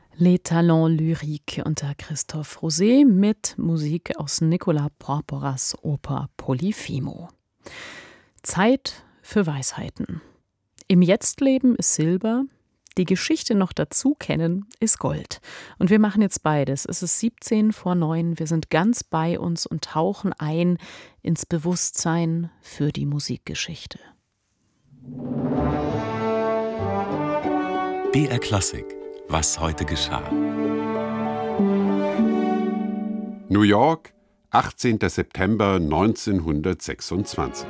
Les Talents Lyriques unter Christophe Rousset mit Musik aus Nicolas Porporas Oper Polifemo. Zeit für Weisheiten. Im Jetzt-Leben ist Silber, die Geschichte noch dazu kennen ist Gold. Und wir machen jetzt beides. Es ist 8:17, wir sind ganz bei uns und tauchen ein ins Bewusstsein für die Musikgeschichte. BR Klassik. Was heute geschah. New York, 18. September 1926.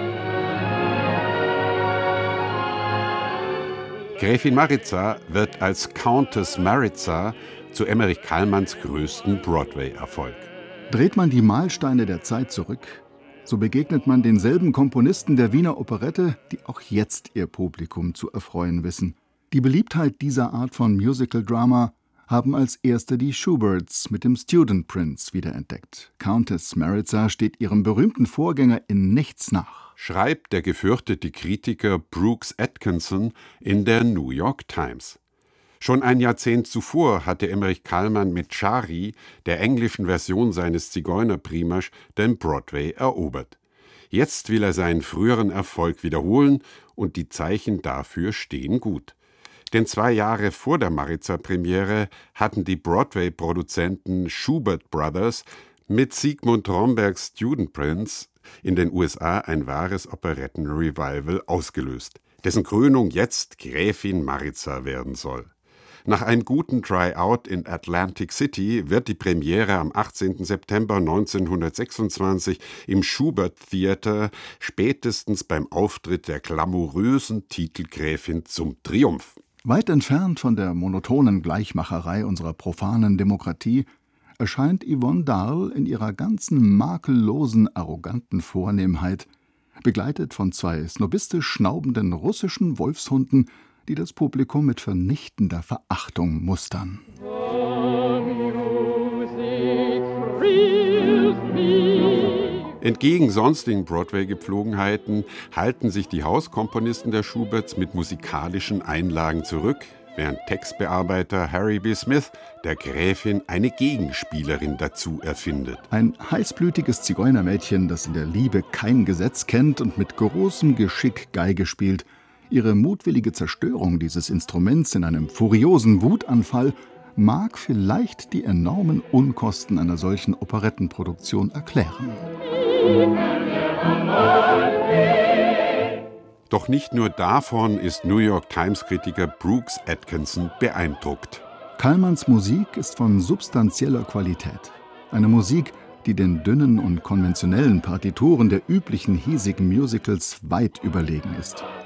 Gräfin Maritza wird als Countess Maritza zu Emmerich Kallmanns größten Broadway-Erfolg. Dreht man die Mahlsteine der Zeit zurück, so begegnet man denselben Komponisten der Wiener Operette, die auch jetzt ihr Publikum zu erfreuen wissen. Die Beliebtheit dieser Art von Musical-Drama haben als erste die Schuberts mit dem Student Prince wiederentdeckt. Countess Maritza steht ihrem berühmten Vorgänger in nichts nach, schreibt der gefürchtete Kritiker Brooks Atkinson in der New York Times. Schon ein Jahrzehnt zuvor hatte Emmerich Kallmann mit Chari, der englischen Version seines Zigeunerprimasch, den Broadway erobert. Jetzt will er seinen früheren Erfolg wiederholen und die Zeichen dafür stehen gut. Denn 2 Jahre vor der Maritza-Premiere hatten die Broadway-Produzenten Schubert Brothers mit Sigmund Rombergs Student Prince in den USA ein wahres Operetten-Revival ausgelöst, dessen Krönung jetzt Gräfin Maritza werden soll. Nach einem guten Tryout in Atlantic City wird die Premiere am 18. September 1926 im Schubert Theater spätestens beim Auftritt der glamourösen Titelgräfin zum Triumph. Weit entfernt von der monotonen Gleichmacherei unserer profanen Demokratie erscheint Yvonne Darl in ihrer ganzen makellosen, arroganten Vornehmheit, begleitet von 2 snobistisch schnaubenden russischen Wolfshunden, die das Publikum mit vernichtender Verachtung mustern. Entgegen sonstigen Broadway-Gepflogenheiten halten sich die Hauskomponisten der Schuberts mit musikalischen Einlagen zurück, während Textbearbeiter Harry B. Smith der Gräfin eine Gegenspielerin dazu erfindet. Ein heißblütiges Zigeunermädchen, das in der Liebe kein Gesetz kennt und mit großem Geschick Geige spielt. Ihre mutwillige Zerstörung dieses Instruments in einem furiosen Wutanfall mag vielleicht die enormen Unkosten einer solchen Operettenproduktion erklären. Doch nicht nur davon ist New York Times-Kritiker Brooks Atkinson beeindruckt. Kallmanns Musik ist von substanzieller Qualität. Eine Musik, die den dünnen und konventionellen Partituren der üblichen hiesigen Musicals weit überlegen ist.